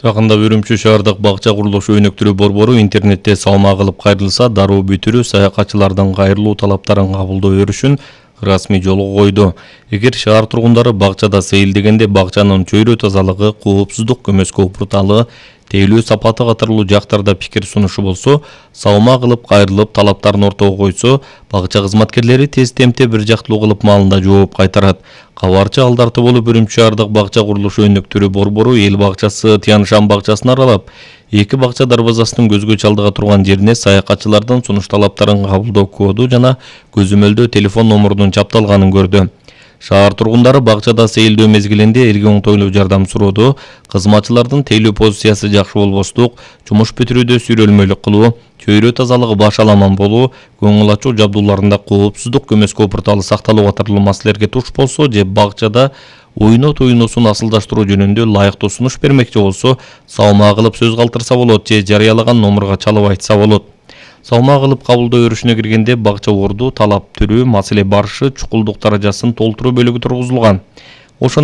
Жакында Үрүмчү шаардык бакча курулушу өнөктүрүү борбору интернетте салма кылып кайрылса, дароо бүтүрүү саякатчылардын кайрылуу талаптарын кабылдоо өрүшүн расмий жолго койду. Эгер шаар тургундары бакчада сейилдегенде бакчанын чөйрө тазалыгы, коопсуздук көмөскө упурталы, тейлөө сапаты катарлуу жактарда пикир сунушу болсо, салма кылып кайрылып талаптарын ортого койсо, бакча кызматкерлери тез темпте бир жактылуу кылып маалында жооп кайтарат. Кабарчы Алдарты болуп Үрүмчү шаардык бакча курулушу өнөктүрүү борбору эл бакчасы Тяншан бакчасын аралап, эки бакча дарбазасынын көзгө чалдыга турган жерине саякатчылардын сунуш талаптарын кабылдоо коду жана көзөмөлдөө телефон номурунун чапталганын көрдү. Шаар тургундары бакчада сейилдөө мезгилинде элге оңтойлуу жардам сурооду, кызматчылардын тейлөө позициясы жакшы болбостук, жумуш бүтүрүүдө сүрөлмөлүк кылуу, чөйрө тазалыгы башаламан болуу, көңүл ачуу жабдууларында коопсуздук көмөскө упурталы сакталуу катарлуу маселелерге туш болсо же бакчада ойнот оюнуусун асылдаштыруу жөнүндө ылайыктуу сунуш бермекчи болсо, салма кылып сөз калтырса болот же жарыялаган номурга чалып айтса болот. Салма кылып кабылдоо өрүшүнө киргенде бакча орду талап түрүү, маселе барышы, чукулдук даражасын толтуруу бөлүгү тургузулган.